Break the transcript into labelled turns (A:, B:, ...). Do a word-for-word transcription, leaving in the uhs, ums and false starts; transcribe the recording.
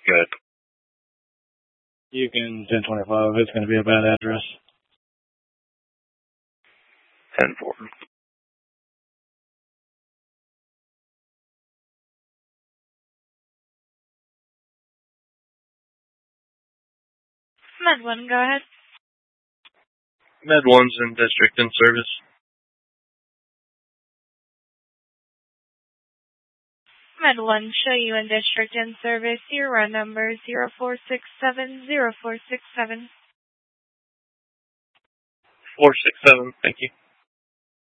A: Good.
B: You can ten twenty-five. It's going to be a bad address.
A: ten four.
C: Med one, go ahead.
A: Med one's in district in service.
C: Med one, show you in district in service. Your run number zero four six seven zero four six seven.
A: four six seven, thank you.